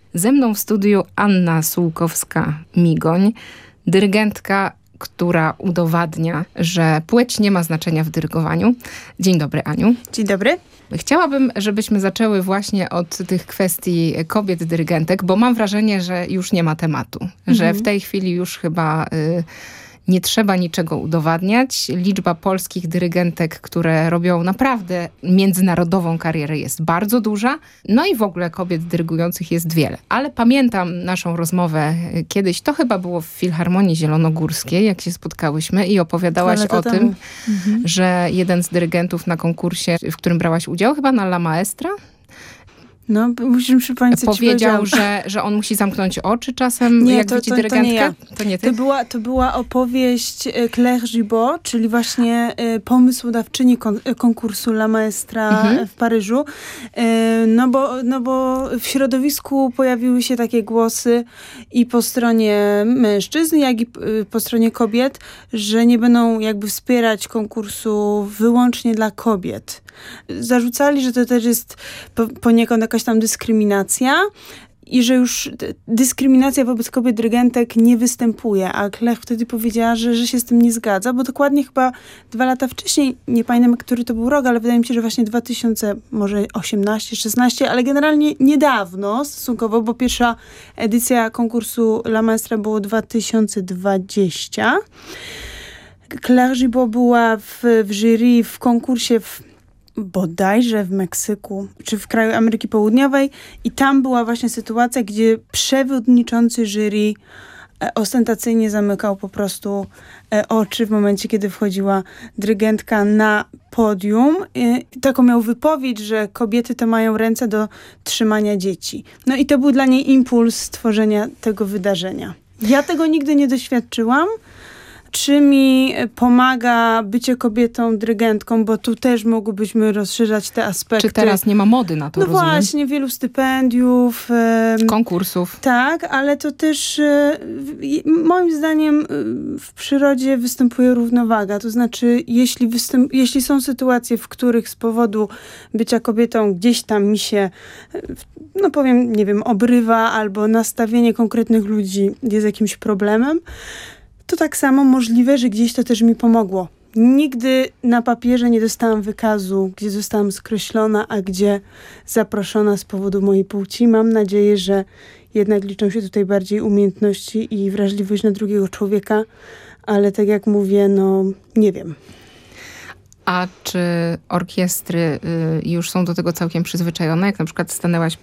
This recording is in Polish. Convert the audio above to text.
Ze mną w studiu Anna Sułkowska-Migoń, dyrygentka, która udowadnia, że płeć nie ma znaczenia w dyrygowaniu. Dzień dobry, Aniu. Dzień dobry. Chciałabym, żebyśmy zaczęły właśnie od tych kwestii kobiet dyrygentek, bo mam wrażenie, że już nie ma tematu. Że w tej chwili już chyba nie trzeba niczego udowadniać. Liczba polskich dyrygentek, które robią naprawdę międzynarodową karierę, jest bardzo duża. No i w ogóle kobiet dyrygujących jest wiele. Ale pamiętam naszą rozmowę kiedyś, to chyba było w Filharmonii Zielonogórskiej, jak się spotkałyśmy i opowiadałaś o tym, że jeden z dyrygentów na konkursie, w którym brałaś udział, chyba na La Maestra, no, musimy przypomnieć, co powiedział, że on musi zamknąć oczy czasem, nie, jak widzi dyrygentkę. To nie ja. To nie ty? To była opowieść Claire Gibault, czyli właśnie pomysłodawczyni konkursu La Maestra w Paryżu. No bo w środowisku pojawiły się takie głosy i po stronie mężczyzn, jak i po stronie kobiet, że nie będą jakby wspierać konkursu wyłącznie dla kobiet. Zarzucali, że to też jest poniekąd jakaś tam dyskryminacja i że już dyskryminacja wobec kobiet dyrygentek nie występuje. A Claire wtedy powiedziała, że się z tym nie zgadza, bo dokładnie chyba 2 lata wcześniej, nie pamiętam, który to był rok, ale wydaje mi się, że właśnie 2018, 16, ale generalnie niedawno stosunkowo, bo pierwsza edycja konkursu La Maestra było 2020. Claire Gibault była w jury w konkursie bodajże w Meksyku, czy w kraju Ameryki Południowej i tam była właśnie sytuacja, gdzie przewodniczący jury ostentacyjnie zamykał po prostu oczy w momencie, kiedy wchodziła dyrygentka na podium. Taką miał wypowiedź, że kobiety to mają ręce do trzymania dzieci. No i to był dla niej impuls stworzenia tego wydarzenia. Ja tego nigdy nie doświadczyłam. Czy mi pomaga bycie kobietą dyrygentką, bo tu też mogłybyśmy rozszerzać te aspekty. Czy teraz nie ma mody na to, no rozumiem? Właśnie, wielu stypendiów. Konkursów. Tak, ale to też moim zdaniem w przyrodzie występuje równowaga. To znaczy, jeśli są sytuacje, w których z powodu bycia kobietą gdzieś tam mi się, no powiem, nie wiem, obrywa albo nastawienie konkretnych ludzi jest jakimś problemem, to tak samo możliwe, że gdzieś to też mi pomogło. Nigdy na papierze nie dostałam wykazu, gdzie zostałam skreślona, a gdzie zaproszona z powodu mojej płci. Mam nadzieję, że jednak liczą się tutaj bardziej umiejętności i wrażliwość na drugiego człowieka, ale tak jak mówię, no nie wiem. A czy orkiestry już są do tego całkiem przyzwyczajone? Jak na przykład stanęłaś